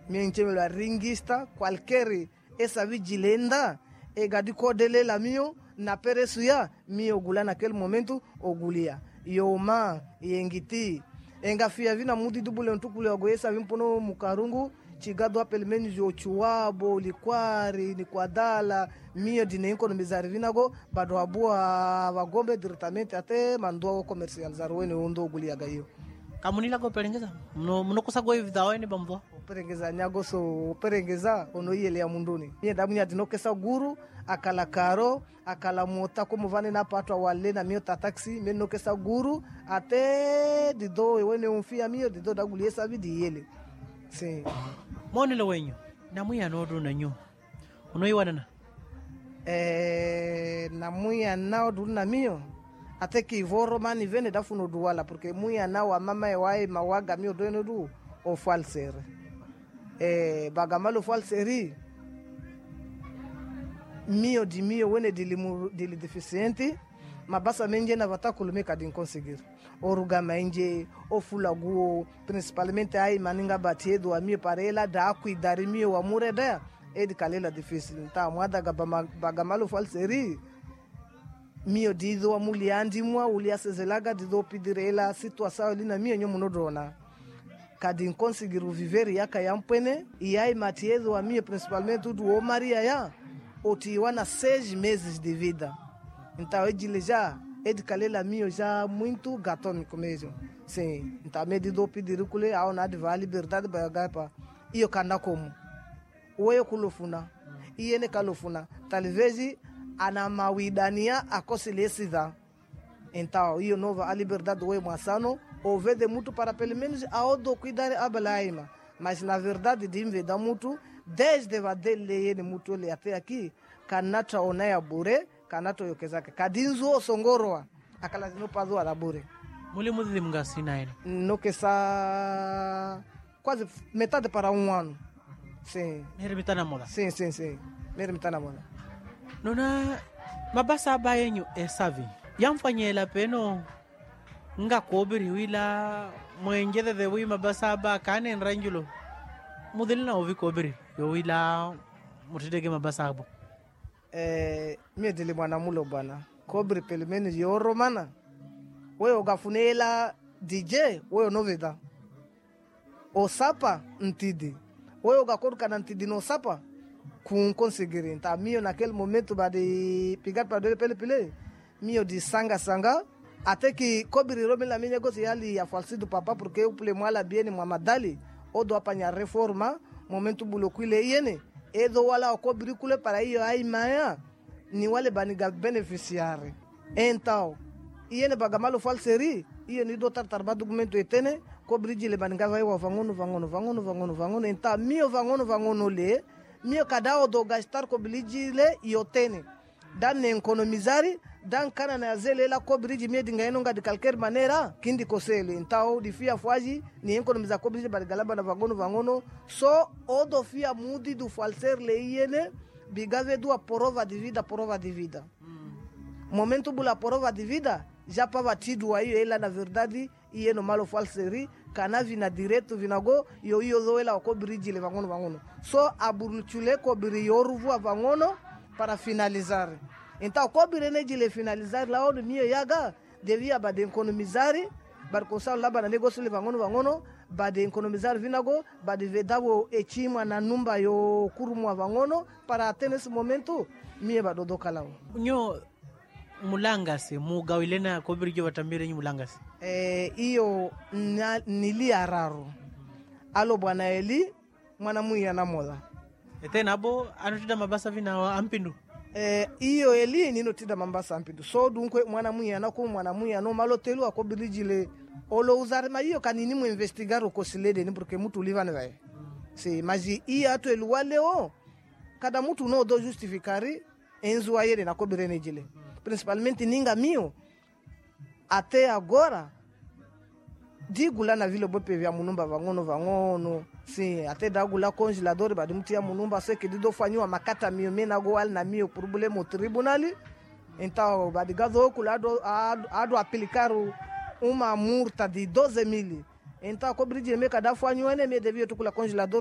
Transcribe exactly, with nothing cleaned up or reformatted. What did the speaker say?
mie ncheme la ringista qualquer essa vigilenda e gadi kodele la mio na peresuya mio gula naquele momento ogulia yoma yengiti engafia vina mudi dubule ntukule ogoesa vimpono mukarungu chigado apelmeni jo chuabo likwari ni kwadala mio dinenko no mizari vinago bado abua bagombe diretamente ate mandua comercial zarwene undo gulia gayo kamunila go perengeza mno mno kusago evida ni bambo perengeza nyago so perengeza ono yele ya munduni mie damu nya dinokesa guru akala karo akala mota como vane na patwa wale na mio taxi mie nokesa guru ate dido wene umfia mio dido dagulia esa vidi yele sim moni lo wenyo na muya no do na nyo uno yiwana eh na muya na do na mio ate ki voro mani vene dafuno duwala porque muya na wa mama e wai mawaga mio do no du o falser eh bagamalo falseri mio di mio wene dili dili deficiente mabasa menje na vatakulume kadin conseguir oruga menje o fulaguo principalmente ai maninga batiedo a mio parela da cuidar mio amore da e de calela difícil tá moada bagamalo falseri mio dido amuliandi mwa ulia sezelaga dido pidirela situação ali na mio nyomo nodona kadin conseguir viver yaka yampene e ai matiedo a mio principalmente do o Maria ya otiwana seis meses de vida. Então ele já é de calela mio já muito gatônico mesmo. Sim, então me dido pedir cule ao na de liberdade para gapa. E eu cana como o eu kulofuna e ele kalofuna talvez ana mawidania akosilesida. Então eu nova a liberdade o maçano ou vede muito para pelo menos ao do cuidar a balaima, mas na verdade de inveda muito desde vadele yene muito le até aqui kanata onaya bure kanato yokezake kadinzo songorwa akala no pazo ala bure muli mudi mngasina ele no que sa quase metade para um ano sim mere mitana mola sim sim sim mere mitana mola nona mabasa bayenyu esavi yamfanyela peno nga kobiri wila mwenjede de wi mabasa ba kanen ranjulo mudilna ovi kobiri yo wila mutidege mabasa abo eh mie dele bwana mulo bwana kobri pelo menos yo romana wewe ugafunela D J wewe noveda o sapa ntidi wewe ugakoruka na ntidi no sapa com conseguir então mio naquele momento bade pigar para dele pele pele mio de sanga sanga até que kobri romela minha gosi ali ya falsido papa porque o ple mwala bien mwamadali odo apanya reforma momento bulokuile yene edo wala kobri kule para hiyo ai maya ni wale baniga beneficiari então yene bagamalo falseri iyo ni do tartarba documento etene kobri jile baniga vai wa vangono vangono vangono vangono vangono então mio vangono vangono le mio kadao do gastar kobri jile yotene dan economizari dan kana na zele la kobri mie dinga enonga de qualquer maneira kindi kosele então di fia faji ni economiza kobri banigalaba na vangono vangono so odo fia mudi do falser le yene bigave do a prova de vida prova de vida mm. momento bula prova de vida já pava tido aí ela na verdade e no malo falseri kana vina direto vinago yo yo zo ela kobri jile vangono vangono so aburuchule kobri yoruvu vangono para finalizar então kobri ne jile finalizar lá onde mio yaga devia bade economizar bar consal lá bana negócio le vangono vangono bade economizar vinago bade vedavo echima na numba yo kurumu vangono para até nesse momento mie badodo kalao nyo mulangasi mugawilena kobirije watambire nyi mulangasi eh iyo nilia raro alo bwana eli mwana muya na mola etena abo anotida mabasa vina ampindu eh iyo eli nino tida mambasa ampindu so dunkwe mwana muya na ko mwana muya no malotelu akobirijile olo usar ma iyo kanini mu investigar ko silede ni porque mutu livane vai si maji iya to eluwale o kada mutu no do justificari enzo ayere na kobirene jile principalmente ninga mio até agora digo lá na vila bope vya munumba vangono vangono sim até dago lá congelador badi mutia munumba sei que dido fanyiwa makata mio mena go al na mio problema o tribunal então badi gazo kulado ado aplicar uma multa de doze mil então a cobrige me cada fanyiwa ne me devia tukula congelador